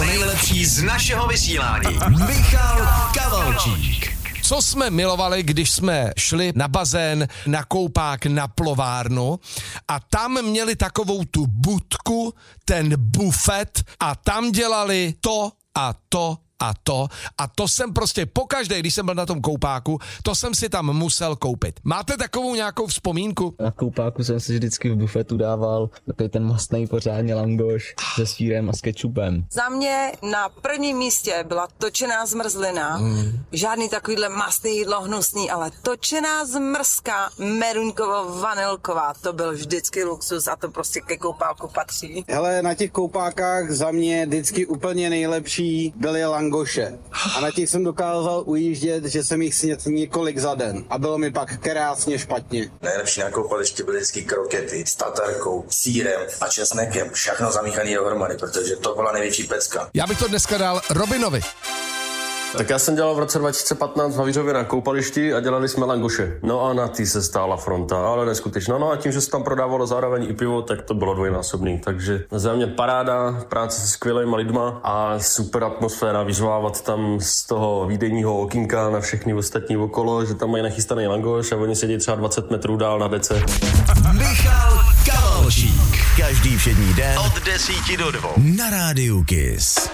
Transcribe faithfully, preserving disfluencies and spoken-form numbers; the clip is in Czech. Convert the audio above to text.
nejlepší z našeho vysílání. Michal Kavalčík. Co jsme milovali, když jsme šli na bazén, na koupák, na plovárnu a tam měli takovou tu budku, ten bufet a tam dělali to a to a to. A to jsem prostě pokaždé, když jsem byl na tom koupáku, to jsem si tam musel koupit. Máte takovou nějakou vzpomínku? Na koupáku jsem si vždycky v bufetu dával takový ten mastný pořádně langoš se sýrem a s kečupem. Za mě na prvním místě byla točená zmrzlina. Mm. Žádný takovýhle mastný jídlo hnusný, ale točená zmrzka meruňkovo-vanilková. To byl vždycky luxus a to prostě ke koupáku patří. Hele, na těch koupákách za mě vždycky úplně nejlepší byly langoše. A na těch jsem dokázal ujíždět, že jsem jich snědl několik za den. A bylo mi pak krásně špatně. Nejlepší na koupališti byly vždycky krokety s tatarkou, sýrem a česnekem. Všechno zamíchaný dohromady, protože to byla největší pecka. Já bych to dneska dal Robinovi. Tak já jsem dělal v roce dva tisíce patnáct v Havířově na koupališti a dělali jsme langoše. No a na ty se stála fronta, ale neskutečná. No a tím, že se tam prodávalo zároveň i pivo, tak to bylo dvojnásobný. Takže za mě paráda, práce se skvělýma lidma a super atmosféra, vyzvávat tam z toho výdejního okýnka na všechny ostatní okolo, že tam mají nachystaný langoš a oni sedí třeba dvacet metrů dál na dece. Michal Kavalčík. Každý všední den od desíti do dvou na rádiu Kiss.